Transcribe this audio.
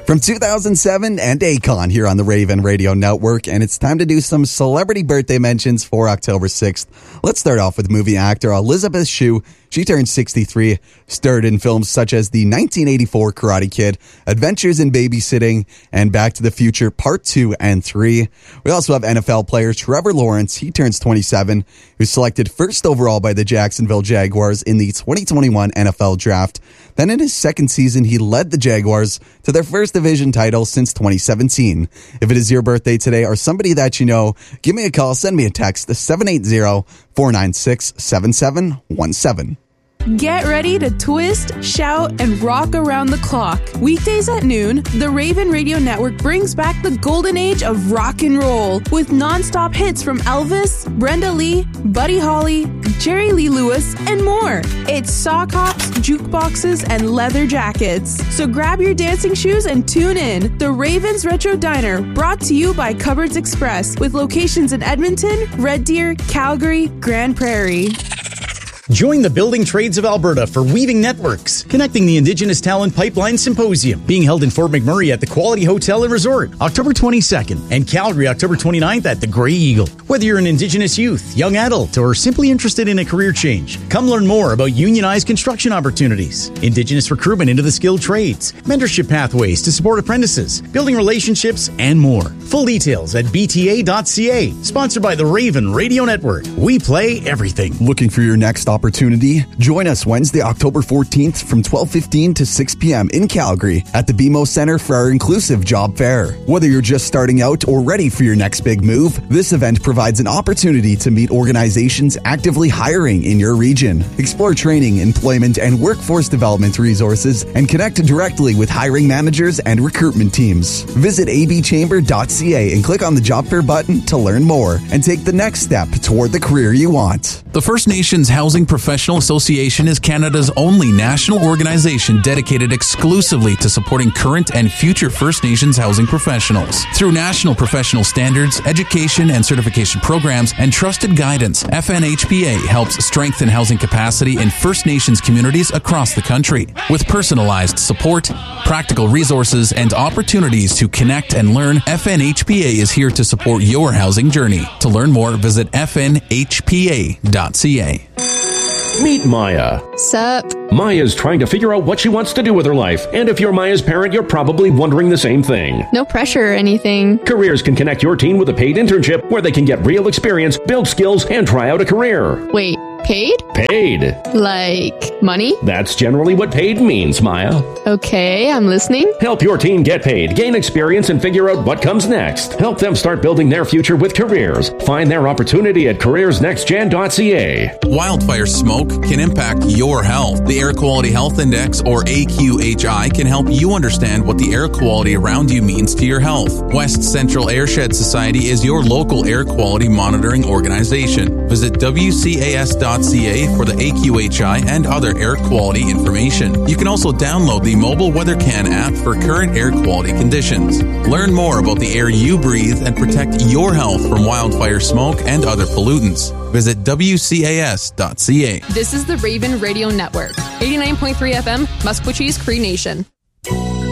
From 2007 and Akon here on the Raven Radio Network, and it's time to do some celebrity birthday mentions for October 6th. Let's start off with movie actor Elizabeth Shue. She turned 63, starred in films such as the 1984 Karate Kid, Adventures in Babysitting, and Back to the Future Part 2 and 3. We also have NFL player Trevor Lawrence. He turns 27, who's selected first overall by the Jacksonville Jaguars in the 2021 NFL Draft. Then in his second season, he led the Jaguars to their first division title since 2017. If it is your birthday today or somebody that you know, give me a call, send me a text to 780-496-7717. Get ready to twist, shout, and rock around the clock. Weekdays at noon, the Raven Radio Network brings back the golden age of rock and roll with non-stop hits from Elvis, Brenda Lee, Buddy Holly, Jerry Lee Lewis, and more. It's sock hops, jukeboxes, and leather jackets. So grab your dancing shoes and tune in. The Ravens Retro Diner, brought to you by Cupboards Express, with locations in Edmonton, Red Deer, Calgary, Grand Prairie. Join the Building Trades of Alberta for Weaving Networks, connecting the Indigenous Talent Pipeline Symposium, being held in Fort McMurray at the Quality Hotel and Resort, October 22nd, and Calgary, October 29th at the Grey Eagle. Whether you're an Indigenous youth, young adult, or simply interested in a career change, come learn more about unionized construction opportunities, Indigenous recruitment into the skilled trades, mentorship pathways to support apprentices, building relationships, and more. Full details at bta.ca. Sponsored by the Raven Radio Network. We play everything. Looking for your next opportunity? Join us Wednesday, October 14th from 12:15 to 6 p.m. in Calgary at the BMO Center for our inclusive job fair. Whether you're just starting out or ready for your next big move, this event provides an opportunity to meet organizations actively hiring in your region. Explore training, employment, and workforce development resources and connect directly with hiring managers and recruitment teams. Visit abchamber.ca and click on the job fair button to learn more and take the next step toward the career you want. The First Nations Housing Professional Association is Canada's only national organization dedicated exclusively to supporting current and future First Nations housing professionals. Through national professional standards, education and certification programs, and trusted guidance, FNHPA helps strengthen housing capacity in First Nations communities across the country. With personalized support, practical resources, and opportunities to connect and learn, FNHPA is here to support your housing journey. To learn more, visit fnhpa.ca. Meet Maya. Sup? Maya's trying to figure out what she wants to do with her life. And if you're Maya's parent, you're probably wondering the same thing. No pressure or anything. Careers can connect your teen with a paid internship where they can get real experience, build skills, and try out a career. Wait, paid? Paid. Like money? That's generally what paid means, Maya. Okay, I'm listening. Help your teen get paid, gain experience, and figure out what comes next. Help them start building their future with careers. Find their opportunity at careersnextgen.ca. Wildfire smoke can impact your health. The Air Quality Health Index, or AQHI, can help you understand what the air quality around you means to your health. West Central Airshed Society is your local air quality monitoring organization. Visit WCAS.ca for the AQHI and other air quality information. You can also download the mobile WeatherCan app for current air quality conditions. Learn more about the air you breathe and protect your health from wildfire smoke and other pollutants. Visit WCAS.ca. This is the Raven Radio Network. 89.3 FM, Musqueam, Cree Nation.